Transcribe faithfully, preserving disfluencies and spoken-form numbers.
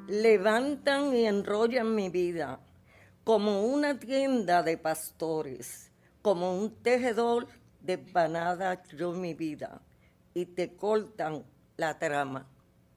levantan y enrollan mi vida como una tienda de pastores, como un tejedor de empanadas yo mi vida, y te cortan la trama.